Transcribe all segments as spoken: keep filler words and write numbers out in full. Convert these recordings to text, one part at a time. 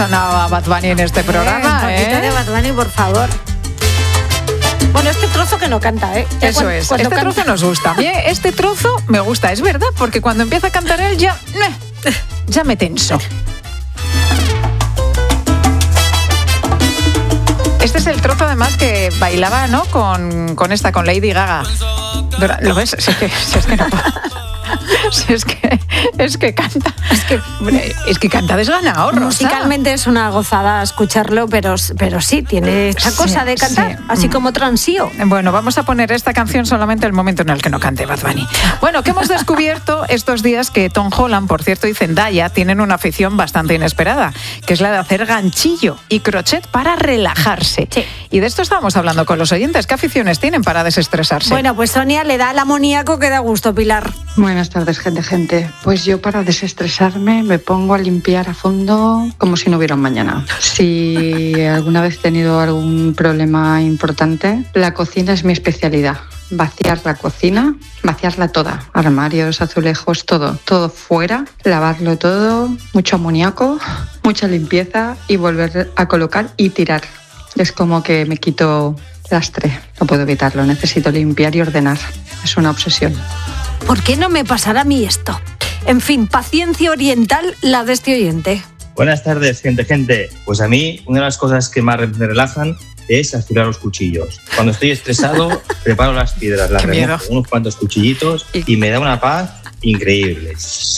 sonaba Bad Bunny en este programa, eh, un poquito ¿eh? de Bad Bunny, por favor. Bueno, este trozo que no canta, ¿eh? Ya Eso cuando, es, cuando este canta... trozo nos gusta. A mí este trozo me gusta, es verdad, porque cuando empieza a cantar él ya, ya me tenso. Este es el trozo además que bailaba, ¿no? Con, con esta, con Lady Gaga. ¿Lo ves? Si es que, si es que no puedo. Si es que, es que canta, es que, es que canta desganado, Rosa. Musicalmente es una gozada escucharlo, pero, pero sí, tiene esta Sí, cosa de cantar, sí. así como transío. Bueno, vamos a poner esta canción solamente el momento en el que no cante Bad Bunny. Bueno, que hemos descubierto estos días que Tom Holland, por cierto, y Zendaya tienen una afición bastante inesperada, que es la de hacer ganchillo y crochet para relajarse. Sí. Y de esto estábamos hablando con los oyentes. ¿Qué aficiones tienen para desestresarse? Bueno, pues Sonia le da el amoníaco que da gusto, Pilar. Buenas tardes, gente, gente. Pues yo para desestresarme me pongo a limpiar a fondo como si no hubiera un mañana. Si alguna vez he tenido algún problema importante, la cocina es mi especialidad. Vaciar la cocina, vaciarla toda, armarios, azulejos, todo, todo fuera, lavarlo todo, mucho amoníaco, mucha limpieza y volver a colocar y tirar. Es como que me quito lastre, no puedo evitarlo, necesito limpiar y ordenar, es una obsesión. ¿Por qué no me pasará a mí esto? En fin, paciencia oriental la de este oyente. Buenas tardes, gente, gente. Pues a mí, una de las cosas que más me relajan es afilar los cuchillos. Cuando estoy estresado, preparo las piedras, las remojo con unos cuantos cuchillitos y me da una paz increíble.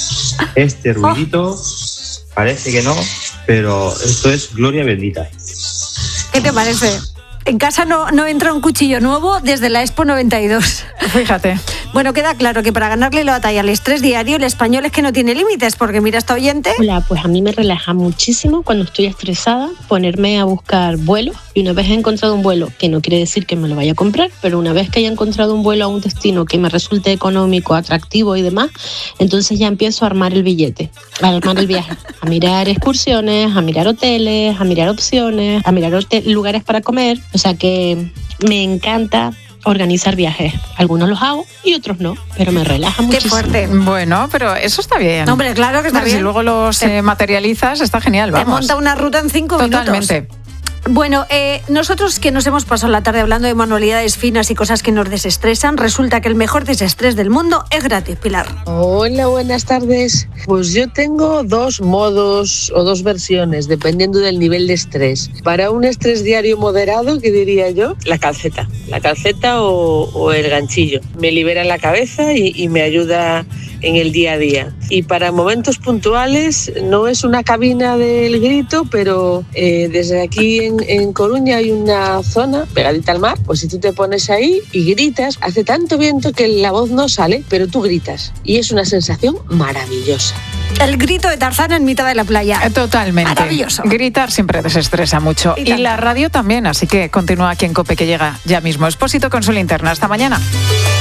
Este ruidito parece que no, pero esto es gloria bendita. ¿Qué te parece? En casa no, no entra un cuchillo nuevo desde la Expo noventa y dos. Fíjate. Bueno, queda claro que para ganarle la batalla al estrés diario, el español es que no tiene límites, porque mira esta oyente. Hola, pues a mí me relaja muchísimo cuando estoy estresada ponerme a buscar vuelos, y una vez he encontrado un vuelo, que no quiere decir que me lo vaya a comprar, pero una vez que haya encontrado un vuelo a un destino que me resulte económico, atractivo y demás, entonces ya empiezo a armar el billete, a armar el viaje, a mirar excursiones, a mirar hoteles, a mirar opciones, a mirar hotel, lugares para comer. O sea que me encanta organizar viajes. Algunos los hago y otros no, pero me relaja muchísimo. Qué fuerte. Bueno, pero eso está bien. Hombre, claro que está Hombre, bien. Si luego los Te- eh, materializas, está genial, Te vamos. monta una ruta en cinco Totalmente. minutos. Bueno, eh, nosotros que nos hemos pasado la tarde hablando de manualidades finas y cosas que nos desestresan, resulta que el mejor desestrés del mundo es gratis, Pilar. Hola, buenas tardes. Pues yo tengo dos modos o dos versiones, dependiendo del nivel de estrés. Para un estrés diario moderado, ¿qué diría yo? La calceta. La calceta o, o el ganchillo. Me libera la cabeza y, y me ayuda en el día a día. Y para momentos puntuales, no es una cabina del grito, pero eh, desde aquí en, en Coruña hay una zona pegadita al mar, pues si tú te pones ahí y gritas, hace tanto viento que la voz no sale, pero tú gritas. Y es una sensación maravillosa. El grito de Tarzán en mitad de la playa. Eh, Totalmente. Maravilloso. Gritar siempre desestresa mucho. Y Y, tanto. la radio también, así que continúa aquí en COPE, que llega ya mismo. Expósito con su linterna. Hasta mañana.